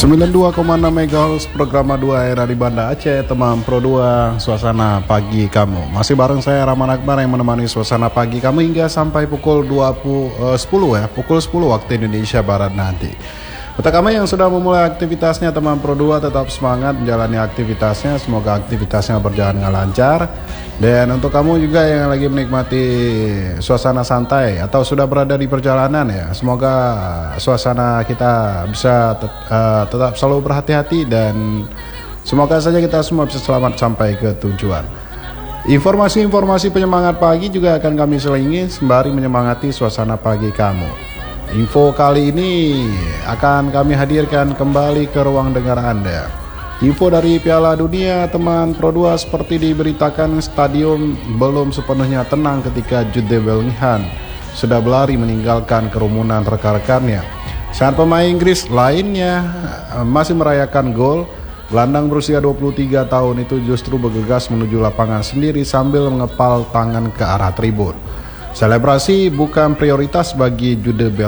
92,6 MHz program 2 era di Banda Aceh, teman Pro 2, suasana pagi kamu. Masih bareng saya Rahman Akbar yang menemani suasana pagi kamu hingga sampai pukul 10 pukul 10 waktu Indonesia Barat nanti. Untuk kamu yang sudah memulai aktivitasnya, teman Pro 2, tetap semangat menjalani aktivitasnya. Semoga aktivitasnya berjalan dengan lancar. Dan untuk kamu juga yang lagi menikmati suasana santai atau sudah berada di perjalanan ya, semoga suasana kita bisa tetap selalu berhati-hati dan semoga saja kita semua bisa selamat sampai ke tujuan. Informasi-informasi penyemangat pagi juga akan kami selingi sembari menyemangati suasana pagi kamu. Info kali ini akan kami hadirkan kembali ke ruang dengar Anda. Info dari Piala Dunia, teman Pro 2, seperti diberitakan stadion belum sepenuhnya tenang ketika Jude Bellingham sudah berlari meninggalkan kerumunan rekan-rekannya. Saat pemain Inggris lainnya masih merayakan gol, gelandang berusia 23 tahun itu justru bergegas menuju lapangan sendiri sambil mengepal tangan ke arah tribun. Selebrasi bukan prioritas bagi Jude Bellingham.